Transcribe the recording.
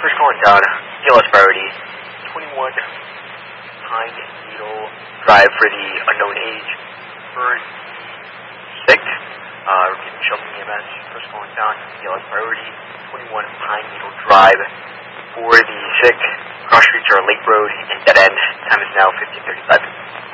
First calling down, DLS priority, 21 Pine Needle Drive for the unknown age. For the sick, repeating Shelton EMS. First calling down, DLS priority, 21 Pine Needle Drive. For the sick, cross streets are Lake Road and Dead End. Time is now 15:35.